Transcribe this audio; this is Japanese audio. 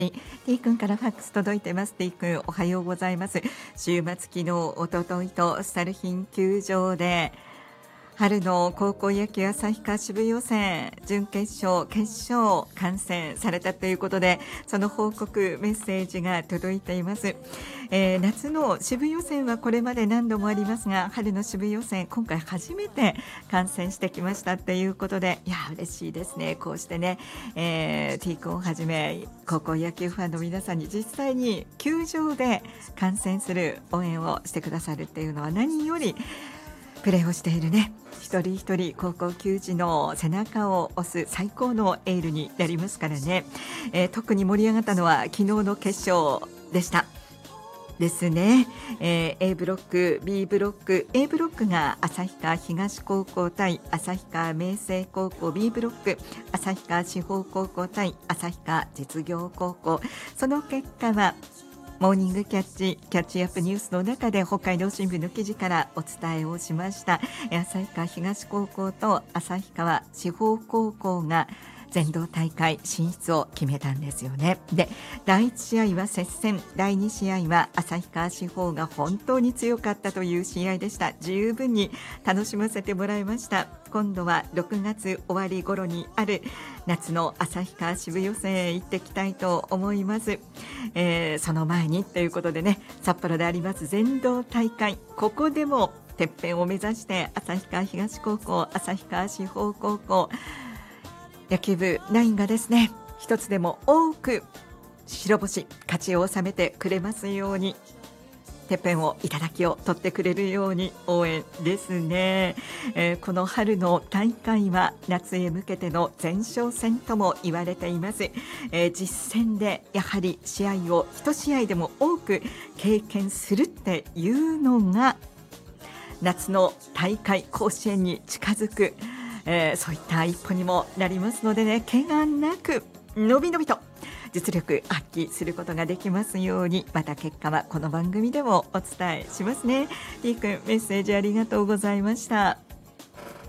T 君からファックス届いてます。 T 君おはようございます。週末昨日一昨日とスタルヒン球場で春の高校野球旭川支部予選準決勝決勝観戦されたということで、その報告メッセージが届いています。夏の支部予選はこれまで何度もありますが、春の支部予選今回初めて観戦してきましたということで、いや嬉しいですね。こうしてね、T 君をはじめ高校野球ファンの皆さんに実際に球場で観戦する応援をしてくださるっていうのは何よりプレーをしているね一人一人高校球児の背中を押す最高のエールになりますからね。特に盛り上がったのは昨日の決勝でしたですね。A ブロック B ブロック A ブロックが旭川東高校対旭川明星高校、 B ブロック旭川志保高校対旭川実業高校。その結果はモーニングキャッチアップニュースの中で北海道新聞の記事からお伝えをしました。旭川東高校と旭川志保高校が全道大会進出を決めたんですよね。で、第1試合は接戦、第2試合は旭川志保が本当に強かったという試合でした。十分に楽しませてもらいました。今度は6月終わり頃にある夏の旭川支部予選へ行ってきたいと思います。その前にということでね、札幌であります全道大会、ここでもてっぺんを目指して旭川東高校、旭川志保高校野球部9がですね、一つでも多く白星勝ちを収めてくれますように、てっぺんをいただきを取ってくれるように応援ですね。この春の大会は夏へ向けての前哨戦とも言われています。実戦でやはり試合を一試合でも多く経験するっていうのが夏の大会甲子園に近づく、そういった一歩にもなりますのでね、怪我なくのびのびと実力発揮することができますように、また結果はこの番組でもお伝えしますね。T 君メッセージありがとうございました。